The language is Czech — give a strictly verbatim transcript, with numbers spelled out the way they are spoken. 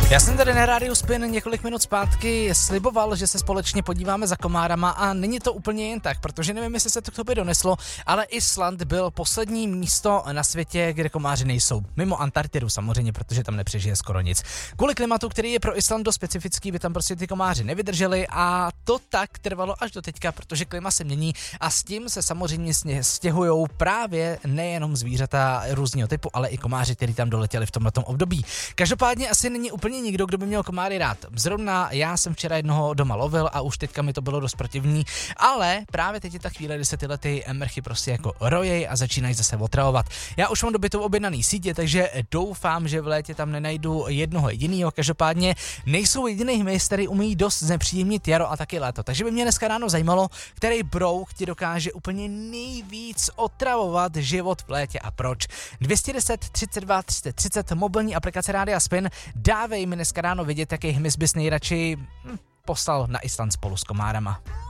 Já jsem tady na rádiu Spin několik minut zpátky sliboval, že se společně podíváme za komárama a není to úplně jen tak, protože nevím, jestli se to k tobě doneslo, ale Island byl poslední místo na světě, kde komáři nejsou. Mimo Antarktidu samozřejmě, protože tam nepřežije skoro nic. Kvůli klimatu, který je pro Island dost specifický, by tam prostě ty komáři nevydrželi a to tak trvalo až do teďka, protože klima se mění a s tím se samozřejmě stěhují právě nejenom zvířata různého typu, ale i komáři, kteří tam doletěli v tomhletom období. Každopádně asi není úplně nikdo, kdo by měl komáry rád. Zrovna já jsem včera jednoho doma lovil a už teďka mi to bylo dost protivní, ale právě teď je ta chvíle, kdy se tyhle ty mrchy prostě jako rojej a začínají zase otravovat. Já už mám do bytu objednaný sítě, takže doufám, že v létě tam nenajdu jednoho jedinýho. Každopádně nejsou jediný hmyz, který umí dost znepříjemnit jaro a taky léto. Takže by mě dneska ráno zajímalo, který brouch ti dokáže úplně nejvíc otravovat život v létě a proč. dvě stě deset třicet dva třicet třicet mobilní aplikace Rádia Spin. Dávej mi dneska ráno vědět, jaký hmyz bys nejradši hm, poslal na Island spolu s komárama.